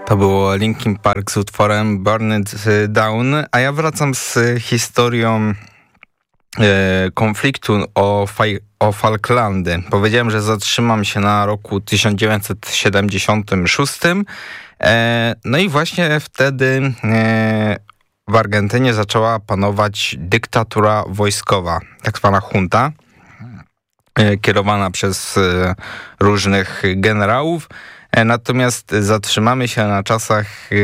To było Linkin Park z utworem Burn It Down, a ja wracam z historią konfliktu o Falklandy. Powiedziałem, że zatrzymam się na roku 1976. No i właśnie wtedy w Argentynie zaczęła panować dyktatura wojskowa, tak zwana junta, kierowana przez różnych generałów. Natomiast zatrzymamy się na czasach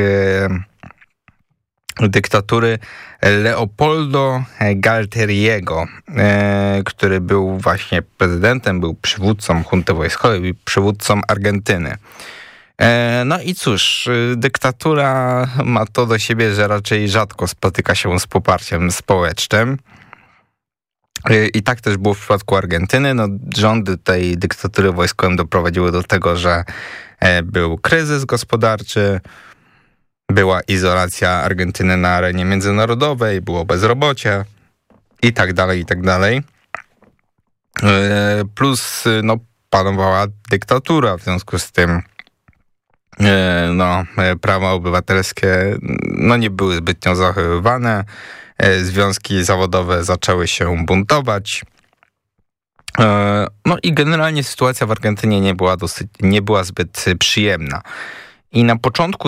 dyktatury Leopoldo Galtieriego, który był właśnie prezydentem, był przywódcą junty wojskowej i przywódcą Argentyny. No i cóż, dyktatura ma to do siebie, że raczej rzadko spotyka się z poparciem społecznym. I tak też było w przypadku Argentyny. No, rządy tej dyktatury wojskowej doprowadziły do tego, że był kryzys gospodarczy, była izolacja Argentyny na arenie międzynarodowej, było bezrobocie i tak dalej, i tak dalej. Plus no, panowała dyktatura, w związku z tym prawa obywatelskie nie były zbytnio zachowywane. Związki zawodowe zaczęły się buntować. No i generalnie sytuacja w Argentynie nie była zbyt przyjemna. I na początku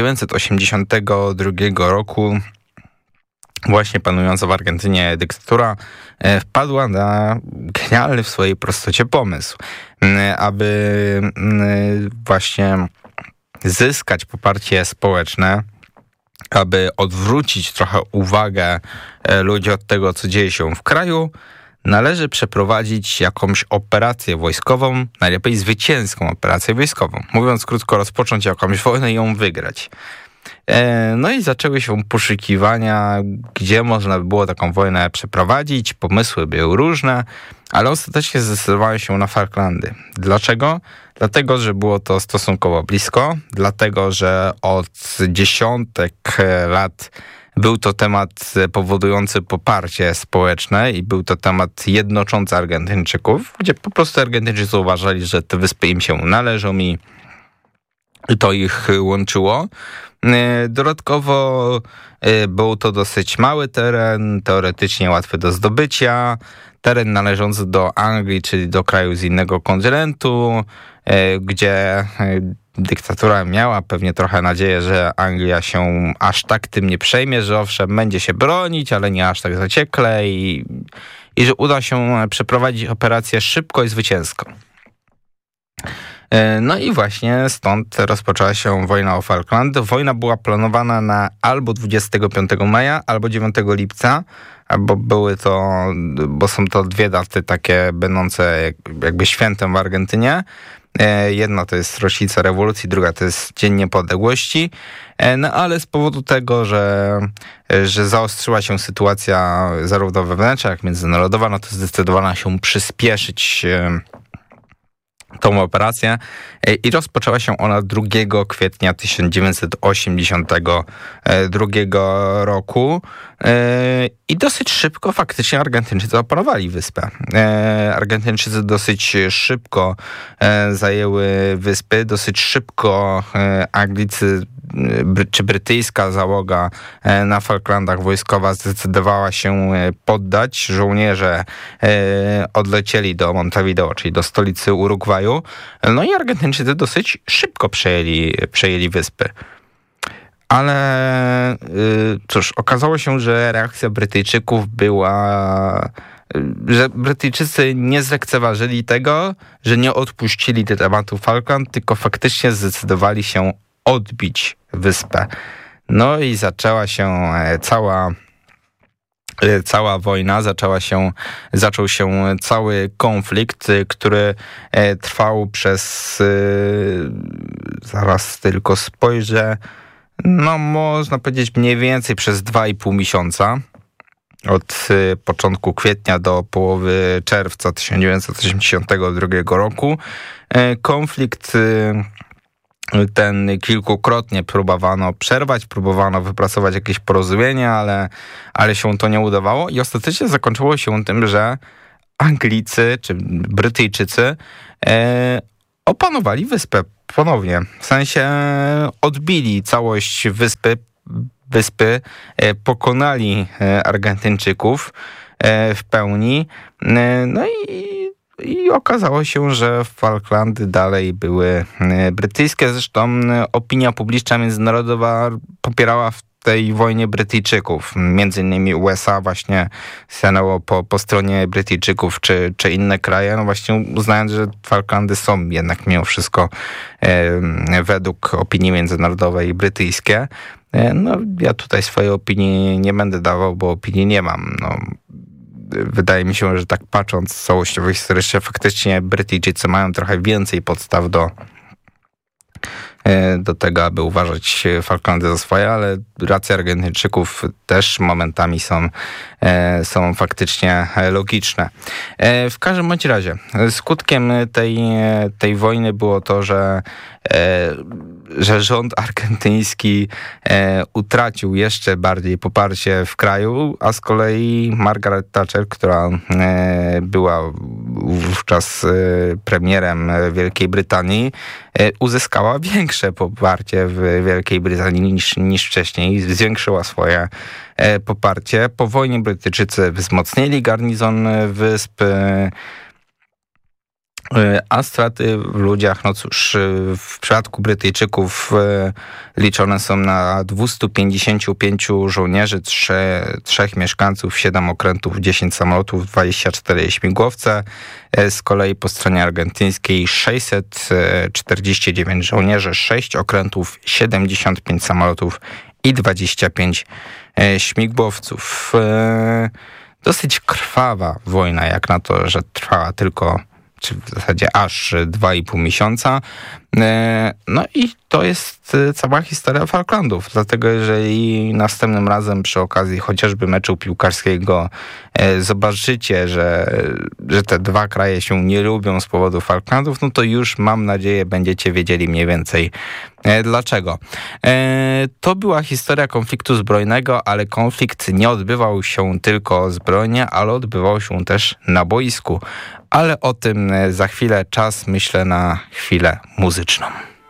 1982 roku właśnie panująca w Argentynie dyktatura wpadła na genialny w swojej prostocie pomysł, aby właśnie zyskać poparcie społeczne, aby odwrócić trochę uwagę ludzi od tego, co dzieje się w kraju, należy przeprowadzić jakąś operację wojskową, najlepiej zwycięską operację wojskową. Mówiąc krótko, rozpocząć jakąś wojnę i ją wygrać. No i zaczęły się poszukiwania, gdzie można by było taką wojnę przeprowadzić. Pomysły były różne, ale ostatecznie zdecydowano się na Falklandy. Dlaczego? Dlatego, że było to stosunkowo blisko, dlatego, że od dziesiątek lat był to temat powodujący poparcie społeczne i był to temat jednoczący Argentyńczyków, gdzie po prostu Argentyńczycy uważali, że te wyspy im się należą i to ich łączyło. Dodatkowo był to dosyć mały teren, teoretycznie łatwy do zdobycia, teren należący do Anglii, czyli do kraju z innego kontynentu, gdzie dyktatura miała pewnie trochę nadzieję, że Anglia się aż tak tym nie przejmie, że owszem, będzie się bronić, ale nie aż tak zaciekle i że uda się przeprowadzić operację szybko i zwycięsko. No i właśnie stąd rozpoczęła się wojna o Falkland. Wojna była planowana na albo 25 maja, albo 9 lipca, bo są to dwie daty takie będące jakby świętem w Argentynie. Jedna to jest rocznica rewolucji, druga to jest Dzień Niepodległości. No ale z powodu tego, że zaostrzyła się sytuacja zarówno wewnętrzna, jak i międzynarodowa, no to zdecydowano się przyspieszyć tą operację i rozpoczęła się ona 2 kwietnia 1982 roku i dosyć szybko faktycznie Argentyńczycy opanowali wyspę. Argentyńczycy dosyć szybko zajęły wyspy, dosyć szybko Anglicy czy brytyjska załoga na Falklandach wojskowa zdecydowała się poddać. Żołnierze odlecieli do Montevideo, czyli do stolicy Urugwaju. No i Argentyńczycy dosyć szybko przejęli wyspy. Ale cóż, okazało się, że reakcja Brytyjczyków była, że Brytyjczycy nie zlekceważyli tego, że nie odpuścili tematu Falkland, tylko faktycznie zdecydowali się odbić wyspę. No i zaczęła się cała wojna, zaczął się cały konflikt, który trwał przez, zaraz tylko spojrzę, no można powiedzieć mniej więcej przez 2,5 miesiąca. Od początku kwietnia do połowy czerwca 1982 roku. Konflikt ten kilkukrotnie próbowano przerwać, próbowano wypracować jakieś porozumienie, ale się to nie udawało i ostatecznie zakończyło się tym, że Anglicy czy Brytyjczycy opanowali wyspę ponownie. W sensie odbili całość wyspy, pokonali Argentyńczyków w pełni. No i okazało się, że Falklandy dalej były brytyjskie. Zresztą opinia publiczna międzynarodowa popierała w tej wojnie Brytyjczyków. Między innymi USA właśnie stanęło po stronie Brytyjczyków czy inne kraje, no właśnie uznając, że Falklandy są jednak mimo wszystko według opinii międzynarodowej brytyjskie. No ja tutaj swojej opinii nie będę dawał, bo opinii nie mam. No, wydaje mi się, że tak patrząc całościowo historycznie, faktycznie Brytyjczycy mają trochę więcej podstaw do tego, aby uważać Falklandy za swoje, ale racje Argentyńczyków też momentami są faktycznie logiczne. W każdym bądź razie, skutkiem tej wojny było to, że rząd argentyński utracił jeszcze bardziej poparcie w kraju, a z kolei Margaret Thatcher, która była wówczas premierem Wielkiej Brytanii, uzyskała większe poparcie w Wielkiej Brytanii niż wcześniej, zwiększyła swoje poparcie. Po wojnie Brytyjczycy wzmocnili garnizon wysp, a straty w ludziach, no cóż, w przypadku Brytyjczyków liczone są na 255 żołnierzy, 3 mieszkańców, 7 okrętów, 10 samolotów, 24 śmigłowce. Z kolei po stronie argentyńskiej 649 żołnierzy, 6 okrętów, 75 samolotów i 25 śmigłowców. Dosyć krwawa wojna, jak na to, że trwała tylko, czy w zasadzie aż 2,5 miesiąca. No i to jest cała historia Falklandów. Dlatego jeżeli następnym razem przy okazji chociażby meczu piłkarskiego zobaczycie, że te dwa kraje się nie lubią z powodu Falklandów, no to już mam nadzieję będziecie wiedzieli mniej więcej dlaczego. To była historia konfliktu zbrojnego, ale konflikt nie odbywał się tylko zbrojnie, ale odbywał się też na boisku. Ale o tym za chwilę, czas myślę na chwilę muzyczną.